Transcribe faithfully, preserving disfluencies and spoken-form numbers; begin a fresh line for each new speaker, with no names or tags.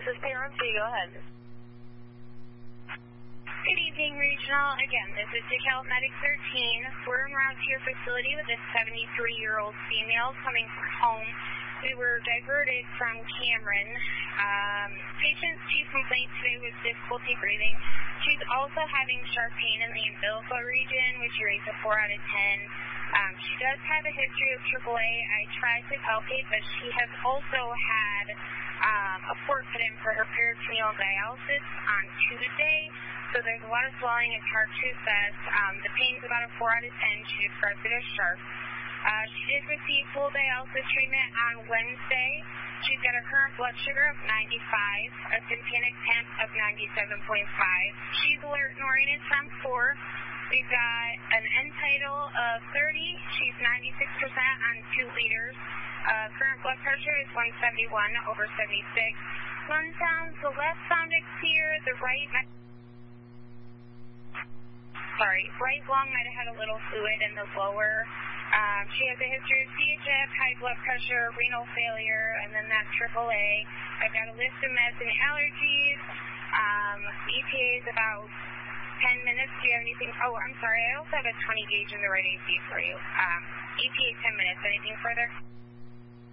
is P R M C. Go ahead.
Good evening, Regional. Again, this is DeKalb Medic thirteen. We're en route to your facility with a seventy-three-year-old female coming from home. We were diverted from Cameron. Um, patient's chief complaint today was difficulty breathing. She's also having sharp pain in the umbilical region, which rates a four out of ten. Um, she does have a history of triple A. I tried to palpate, but she has also had um, a port put in for her peritoneal dialysis on Tuesday. So there's a lot of swelling and tartricus. Um, the pain's about a four out of ten. She describes it as sharp. Uh, she did receive full dialysis treatment on Wednesday. She's got a current blood sugar of ninety-five, a tympanic temp of ninety-seven point five. She's alert and oriented from four. We've got an end-tidal of thirty. She's ninety-six percent on two liters. Uh, current blood pressure is one seventy-one over seventy-six. Lung sounds, the left sound is clear, the right... Sorry, right lung might have had a little fluid in the lower. Um, she has a history of C H F, high blood pressure, renal failure, and then that triple A. I've got a list of meds and allergies. Um, E T A is about ten minutes. Do you have anything? Oh, I'm sorry. I also have a twenty gauge in the right A C for you. Um, E T A ten minutes. Anything further?